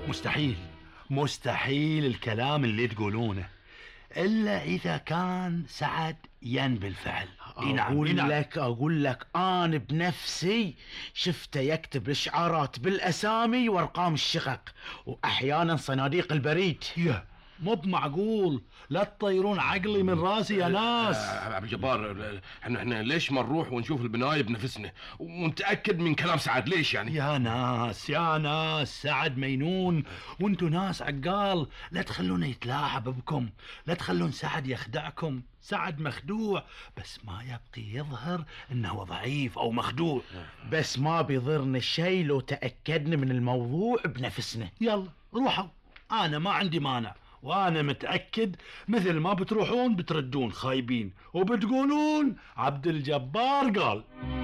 مستحيل الكلام اللي تقولونه إلا إذا كان سعد بالفعل. أقول لك أنا بنفسي شفته يكتب الإشعارات بالأسامي وأرقام الشقق وأحيانا صناديق البريد. مو بمعقول، لا تطيرون عقلي من راسي يا ناس. ابو جبار، احنا ليش ما نروح ونشوف البناية بنفسنا ونتأكد من كلام سعد؟ ليش يعني؟ يا ناس سعد مينون وانتو ناس عقال، لا تخلونه يتلاعب بكم، لا تخلون سعد يخدعكم. سعد مخدوع بس ما يبقي يظهر انه ضعيف او مخدوع. بس ما بيضرنا شيء لو تأكدنا من الموضوع بنفسنا. يلا روحوا، انا ما عندي مانع، وانا متأكد مثل ما بتروحون بتردون خايبين وبتقولون عبد الجبار قال.